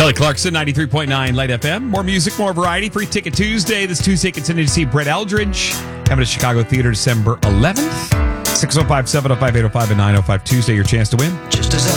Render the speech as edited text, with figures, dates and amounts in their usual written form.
Kelly Clarkson, 93.9 Light FM. More music, more variety. Free Ticket Tuesday. This Tuesday, continue to see Brett Eldridge coming to Chicago Theater December 11th. 605-705-805 and 905 Tuesday, your chance to win. Just as